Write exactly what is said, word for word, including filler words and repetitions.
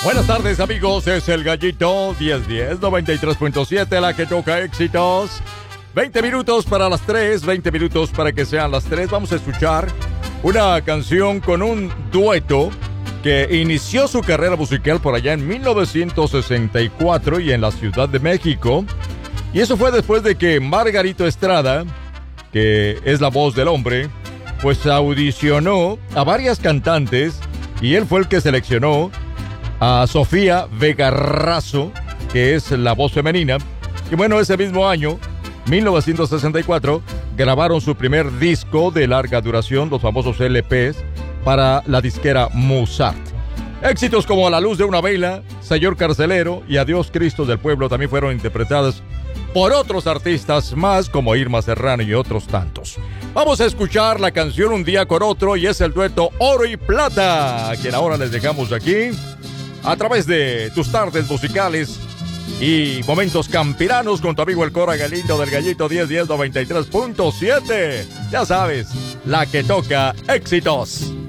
Buenas tardes, amigos, es el Gallito diez diez noventa y tres punto siete, la que toca éxitos. veinte minutos para las tres, veinte minutos para que sean las tres. Vamos a escuchar una canción con un dueto que inició su carrera musical por allá en mil novecientos sesenta y cuatro y en la Ciudad de México. Y eso fue después de que Margarito Estrada, que es la voz del hombre, pues audicionó a varias cantantes y él fue el que seleccionó a Sofía Vergarazo, que es la voz femenina. Y bueno, ese mismo año, mil novecientos sesenta y cuatro, grabaron su primer disco de larga duración, los famosos L Pes, para la disquera Musart. Éxitos como A la luz de una vela, Señor Carcelero y Adiós Cristo del Pueblo también fueron interpretadas por otros artistas más, como Irma Serrano y otros tantos. Vamos a escuchar la canción Un día con otro, y es el dueto Oro y Plata, a quien ahora les dejamos aquí a través de tus tardes musicales y momentos campiranos con tu amigo el Cora Galindo del Gallito diez diez noventa y tres punto siete. Ya sabes, la que toca éxitos.